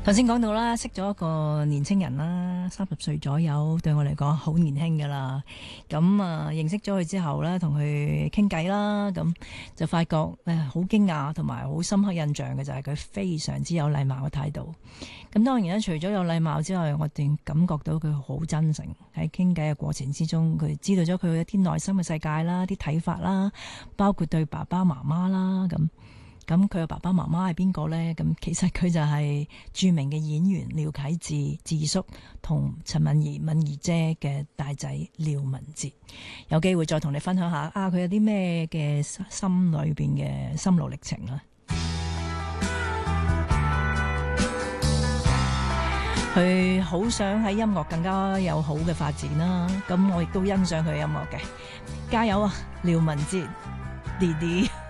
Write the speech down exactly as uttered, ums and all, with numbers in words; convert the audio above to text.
頭先講到啦，識咗一個年青人啦，三十歲左右，對我嚟講好年輕噶啦。咁啊，認識咗佢之後咧，同佢傾偈啦，咁就發覺誒好驚訝同埋好深刻印象嘅就係佢非常之有禮貌嘅態度。咁當然咧，除咗有禮貌之外，我哋感覺到佢好真誠。喺傾偈嘅過程之中，佢知道咗佢一啲內心嘅世界啦，啲睇法啦，包括對爸爸媽媽啦咁。咁佢嘅爸爸媽媽係邊個呢？咁其實佢就係著名嘅演員廖啟智智叔同陳敏兒敏兒姐嘅大仔廖文哲。有機會再同你分享下啊，佢有啲咩嘅心裏邊嘅心路歷程啦。佢好想喺音樂更加有好嘅發展啦。咁我亦都欣賞佢嘅音樂嘅，加油啊，廖文哲弟弟！